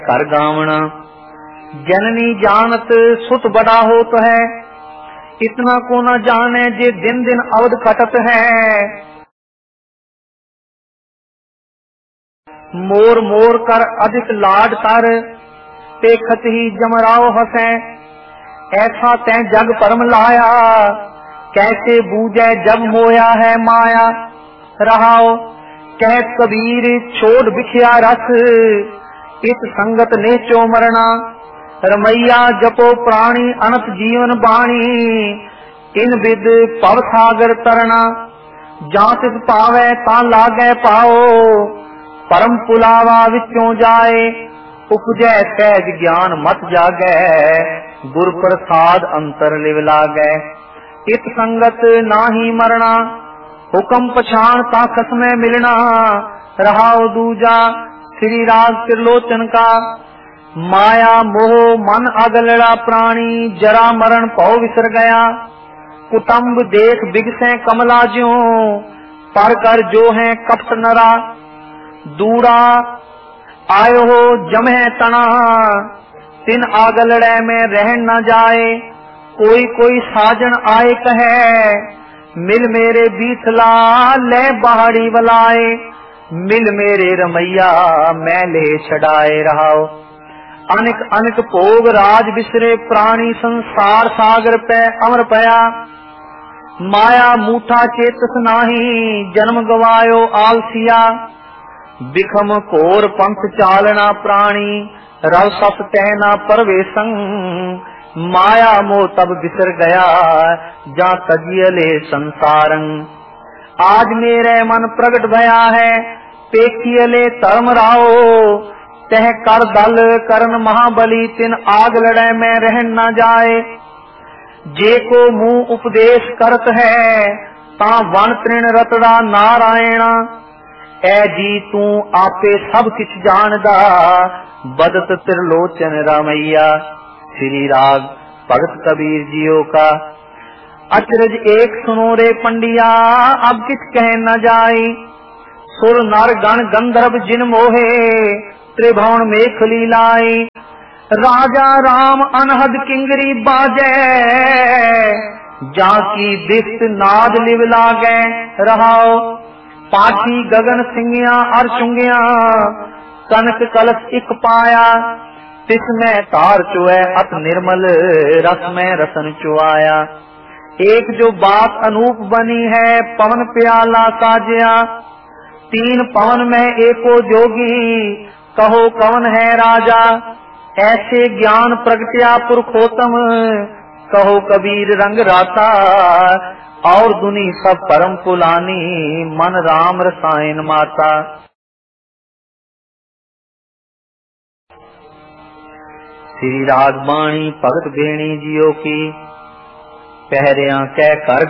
कर गावना। जननी जानत सुत बड़ा होत है, इतना को न जाने जे दिन दिन अवध कटत है। मोर मोर कर अधिक लाड कर, देखत ही जमराव हसे। ऐसा तै जग परम लाया, कैसे बूझे जब मोया है माया। रहाओ कहत कबीर छोड़ बिखिया रस, इस संगत ने चो मरना। रमैया जपो प्राणी अनंत जीवन बाणी, इन विद पव सागर तरना। जां तिस पावे तां लागे पाओ, परम पुलावा विचों जाए। उपजै सहज ज्ञान मत जागै, गुर प्रसाद अंतर लिव लागै। इत संगत नाही मरना, हुक्म पछाण ता खसमै मिलना। रहाओ दूजा श्री राग त्रिलोचन का, माया मोह मन अगलड़ा प्राणी। जरा मरण पौ विसर गया, कुटुम्ब देख बिगसै कमला ज्यों। पर कर जो है कपट नरा, दूरा आयो हो जमह तना। तिन आगलड़े में रह न जाए, कोई कोई साजन आए कहे। मिल मेरे बीसला ले बाहरी बलाए, मिल मेरे रमैया मैं ले छड़ाए। रहाओ अनिक अनिक भोग राज बिसरे, प्राणी संसार सागर पे अमर पया। माया मूठा चेतस नाही, जन्म गवायो आलसिया। बिखम घोर पंथ चालना प्राणी, रव सस कहना परवेशं। माया मोह तब बिसर गया, जा तजियले संसारं। आज मेरे मन प्रगट भया है, पेखियले धर्म राओ। तह कर दल करन महाबली, तिन आग लड़े में रहन न जाए। जे को मुंह उपदेश करत है, ता वन तृण रतड़ा नारायण। ऐ जी तू आपे सब किछ जानदा, बदत त्रिलोचन रामैया। श्री राग भगत कबीर जियो का। अचरज एक सुनो रे पंडिया, अब किछ कह न जाई। सुर नर गण गंधर्व जिन मोहे, त्रिभुवन में खली लाई। राजा राम अनहद किंगरी बाजे, जाकी दिस्त नाद लिव लागे। रहाओ पाठी गगन सिंगिया अर चुंगिया, कनक कलश इक पाया। तिसमें तार चुए अत निर्मल, रस में रसन चुआया। एक जो बात अनूप बनी है, पवन प्याला साजिया। तीन पवन में एको जोगी, कहो कौन है राजा। ऐसे ज्ञान प्रगट्या पुरखोत्तम, कहो कबीर रंग राता। और दुनी सब परम पुलानी, मन राम रसायन माता। श्री राग बाणी भगत बेणी जियो की, पहरिया कह कर